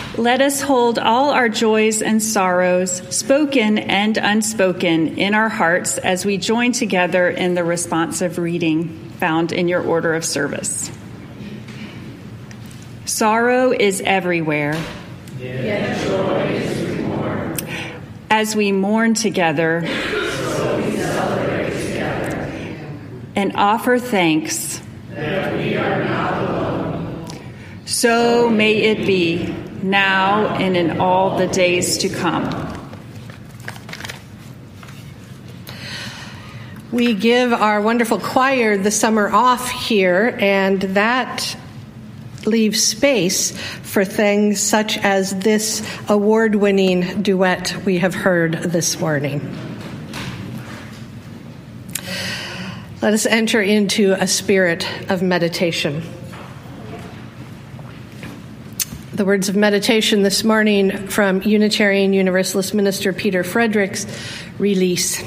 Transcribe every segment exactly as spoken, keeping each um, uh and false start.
Let us hold all our joys and sorrows, spoken and unspoken, in our hearts as we join together in the responsive reading found in your order of service. Sorrow is everywhere. Yet joy is reborn. As we mourn together, So we celebrate together. And offer thanks That we are not alone. So may it be, now and in all the days to come. We give our wonderful choir the summer off here, and that leaves space for things such as this award-winning duet we have heard this morning. Let us enter into a spirit of meditation. The words of meditation this morning from Unitarian Universalist minister Peter Frederick's Release.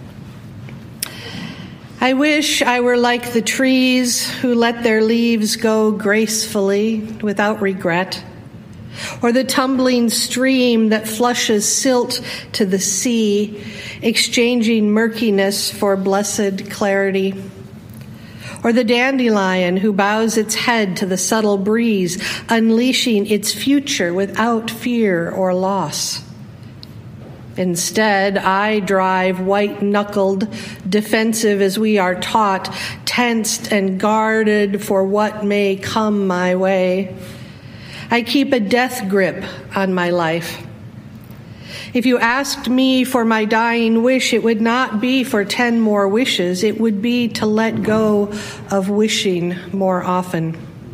I wish I were like the trees who let their leaves go gracefully without regret, or the tumbling stream that flushes silt to the sea, exchanging murkiness for blessed clarity, or the dandelion who bows its head to the subtle breeze, unleashing its future without fear or loss. Instead, I drive white-knuckled, defensive as we are taught, tensed and guarded for what may come my way. I keep a death grip on my life. If you asked me for my dying wish, it would not be for ten more wishes. It would be to let go of wishing more often.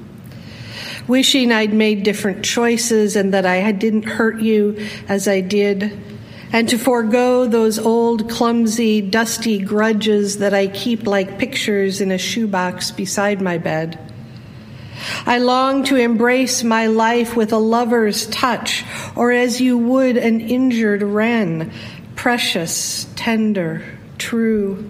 Wishing I'd made different choices and that I didn't hurt you as I did, and to forego those old, clumsy, dusty grudges that I keep like pictures in a shoebox beside my bed. I long to embrace my life with a lover's touch, or as you would an injured wren, precious, tender, true.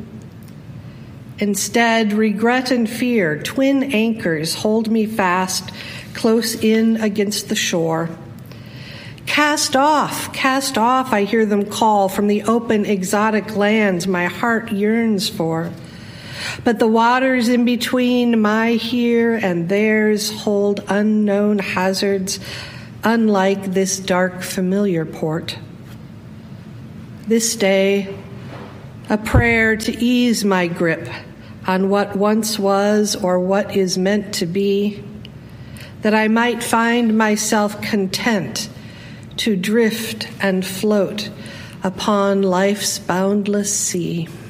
Instead, regret and fear, twin anchors, hold me fast, close in against the shore. Cast off, cast off, I hear them call from the open, exotic lands my heart yearns for. But the waters in between my here and theirs hold unknown hazards, unlike this dark, familiar port. This day, a prayer to ease my grip on what once was or what is meant to be, that I might find myself content to drift and float upon life's boundless sea.